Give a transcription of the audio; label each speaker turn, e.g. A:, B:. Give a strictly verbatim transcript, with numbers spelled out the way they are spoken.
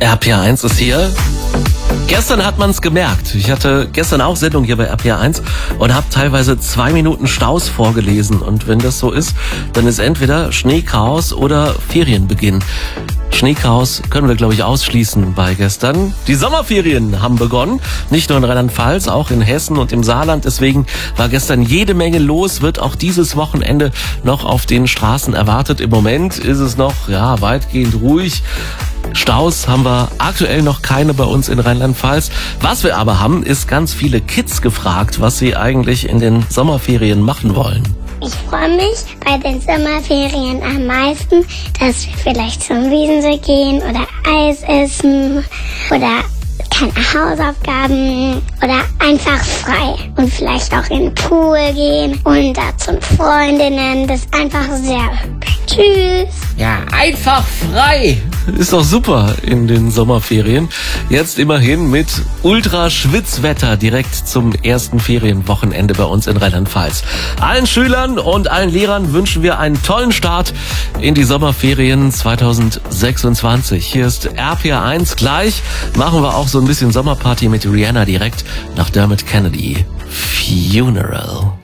A: R P R eins ist hier. Gestern hat man es gemerkt. Ich hatte gestern auch Sendung hier bei R P R eins und habe teilweise zwei Minuten Staus vorgelesen. Und wenn das so ist, dann ist entweder Schneechaos oder Ferienbeginn. Schneechaos können wir, glaube ich, ausschließen bei gestern. Die Sommerferien haben begonnen, nicht nur in Rheinland-Pfalz, auch in Hessen und im Saarland. Deswegen war gestern jede Menge los, wird auch dieses Wochenende noch auf den Straßen erwartet. Im Moment ist es noch ja weitgehend ruhig. Staus haben wir aktuell noch keine bei uns in Rheinland-Pfalz. Was wir aber haben, ist ganz viele Kids gefragt, was sie eigentlich in den Sommerferien machen wollen.
B: Ich freue mich bei den Sommerferien am meisten, dass wir vielleicht zum Wiesensee gehen oder Eis essen oder keine Hausaufgaben oder einfach frei und vielleicht auch in den Pool gehen und da zu Freundinnen. Das ist einfach sehr hübsch. Tschüss.
A: Ja, einfach frei. Ist doch super in den Sommerferien. Jetzt immerhin mit Ultra-Schwitzwetter direkt zum ersten Ferienwochenende bei uns in Rheinland-Pfalz. Allen Schülern und allen Lehrern wünschen wir einen tollen Start in die Sommerferien zwanzig sechsundzwanzig. Hier ist R P R eins. Gleich machen wir auch so ein bisschen Sommerparty mit Rihanna direkt nach Dermot Kennedy. Funeral.